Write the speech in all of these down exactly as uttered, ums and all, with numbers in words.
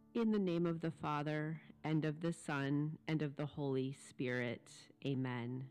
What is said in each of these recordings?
In the name of the Father, and of the Son, and of the Holy Spirit. Amen.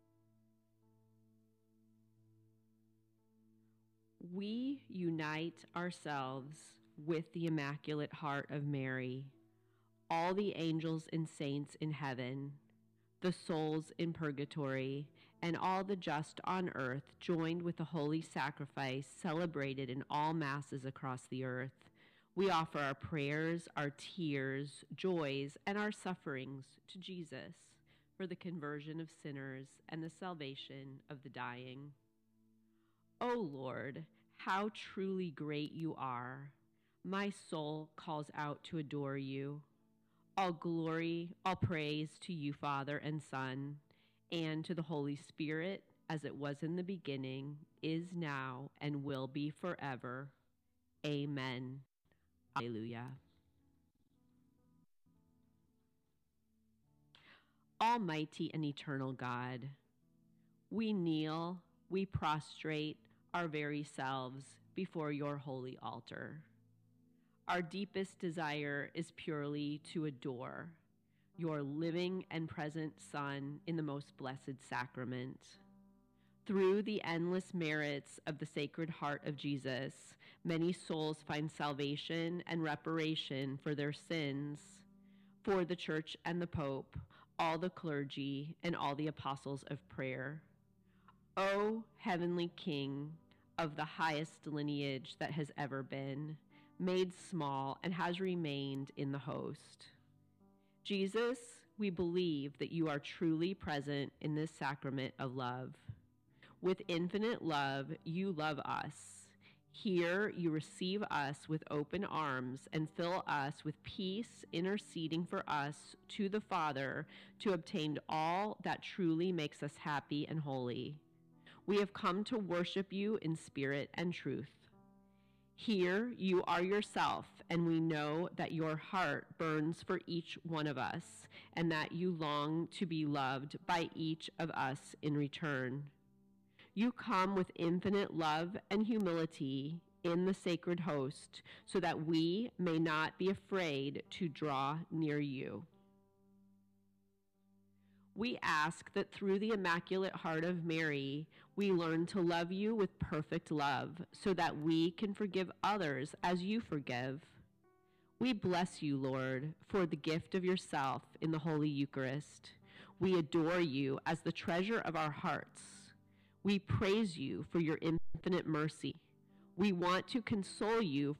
We unite ourselves with the Immaculate Heart of Mary, all the angels and saints in heaven, the souls in purgatory, and all the just on earth, joined with the holy sacrifice celebrated in all masses across the earth. We offer our prayers, our tears, joys, and our sufferings to Jesus for the conversion of sinners and the salvation of the dying. O Lord, how truly great you are! My soul calls out to adore you. All glory, all praise to you, Father and Son, and to the Holy Spirit, as it was in the beginning, is now, and will be forever. Amen. Alleluia. Almighty and eternal God, we kneel, we prostrate our very selves before your holy altar. Our deepest desire is purely to adore your living and present Son in the most blessed sacrament. Through the endless merits of the Sacred Heart of Jesus, many souls find salvation and reparation for their sins. For the Church and the Pope, all the clergy, and all the apostles of prayer. O heavenly King of the highest lineage that has ever been, made small and has remained in the host. Jesus, we believe that you are truly present in this sacrament of love. With infinite love, you love us. Here you receive us with open arms and fill us with peace, interceding for us to the Father to obtain all that truly makes us happy and holy. We have come to worship you in spirit and truth. Here you are yourself, and we know that your heart burns for each one of us, and that you long to be loved by each of us in return. You come with infinite love and humility in the sacred host, so that we may not be afraid to draw near you. We ask that through the Immaculate Heart of Mary, we learn to love you with perfect love, so that we can forgive others as you forgive. We bless you, Lord, for the gift of yourself in the Holy Eucharist. We adore you as the treasure of our hearts. We praise you for your infinite mercy. We want to console you